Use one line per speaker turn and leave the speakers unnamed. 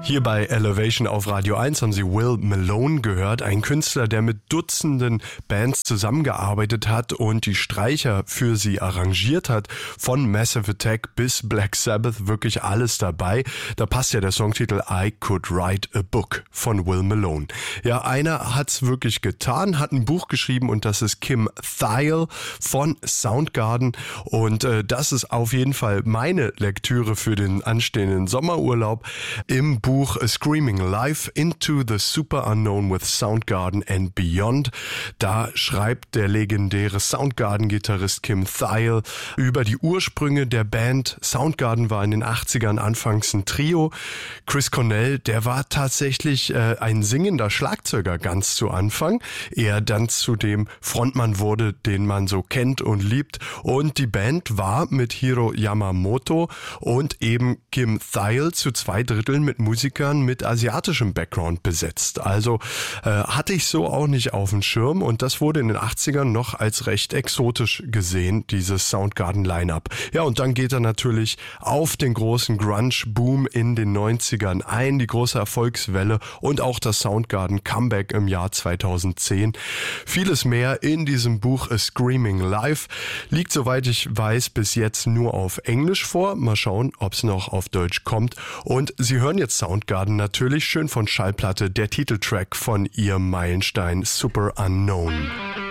Hier bei Elevation auf Radio 1 haben Sie Will Malone gehört, ein Künstler, der mit Dutzenden Bands zusammengearbeitet hat und die Streicher für sie arrangiert hat. Von Massive Attack bis Black Sabbath, wirklich alles dabei. Da passt ja der Songtitel I Could Write a Book von Will Malone. Ja, einer hat's wirklich getan, hat ein Buch geschrieben und das ist Kim Thayil von Soundgarden. Und das ist auf jeden Fall meine Lektüre für den anstehenden Sommerurlaub. Im Buch Screaming Live into the Super Unknown with Soundgarden and Beyond. Da schreibt der legendäre Soundgarden-Gitarrist Kim Thayil über die Ursprünge der Band. Soundgarden war in den 80ern anfangs ein Trio. Chris Cornell, der war tatsächlich ein singender Schlagzeuger ganz zu Anfang. Er dann zu dem Frontmann wurde, den man so kennt und liebt. Und die Band war mit Hiro Yamamoto und eben Kim Thayil zu 2/3 mit Musikern mit asiatischem Background besetzt. Also hatte ich so auch nicht auf dem Schirm und das wurde in den 80ern noch als recht exotisch gesehen, dieses Soundgarden-Line-Up. Ja, und dann geht er natürlich auf den großen Grunge-Boom in den 90ern ein, die große Erfolgswelle und auch das Soundgarden-Comeback im Jahr 2010. Vieles mehr in diesem Buch A Screaming Live. Liegt, soweit ich weiß, bis jetzt nur auf Englisch vor. Mal schauen, ob es noch auf Deutsch kommt. Und Sie hören jetzt Soundgarden natürlich, schön von Schallplatte, der Titeltrack von ihrem Meilenstein Super Unknown.